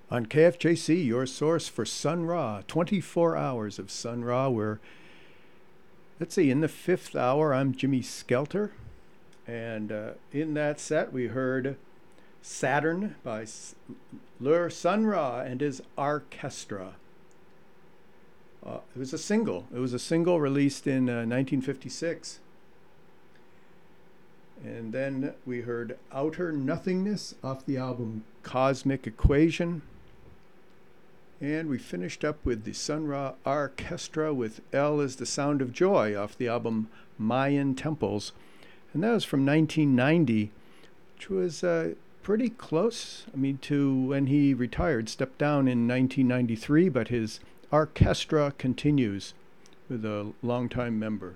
On KFJC, your source for Sun Ra, 24 hours of Sun Ra. We're, let's see, in the fifth hour. I'm Jimmy Skelter. And in that set, we heard Saturn by Lur Sun Ra and his orchestra. It was a single. It was a single released in 1956. And then we heard Outer Nothingness off the album Cosmic Equation. And we finished up with the Sun Ra Orchestra with L is the Sound of Joy off the album Mayan Temples. And that was from 1990, which was pretty close, to when he retired, stepped down in 1993, but his orchestra continues with a longtime member.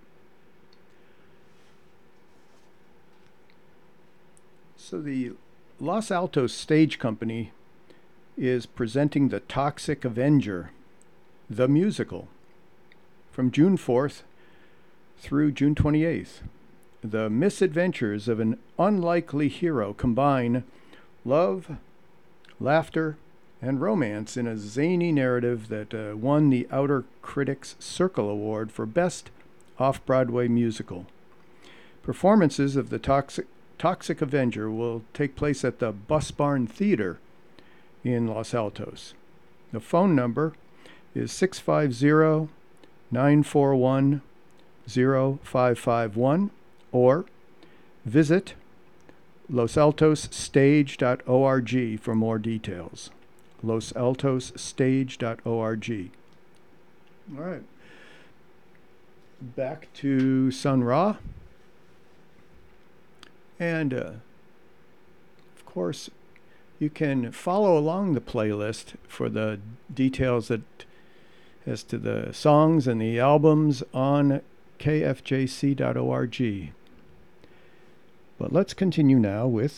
So the Los Altos Stage Company is presenting The Toxic Avenger, the musical, from June 4th through June 28th. The misadventures of an unlikely hero combine love, laughter, and romance in a zany narrative that won the Outer Critics Circle Award for Best Off-Broadway Musical. Performances of The Toxic Avenger will take place at the Bus Barn Theater in Los Altos. The phone number is 650-941-0551 or visit losaltosstage.org for more details. losaltosstage.org. All right. Back to Sun Ra. And, of course, you can follow along the playlist for the details as to the songs and the albums on kfjc.org. But let's continue now with